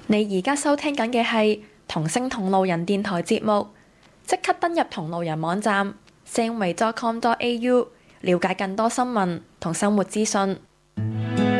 你而家收聽緊嘅係同聲同路人電台節目，即刻登入同路人網站 samway.com.au， 了解更多新聞同生活資訊。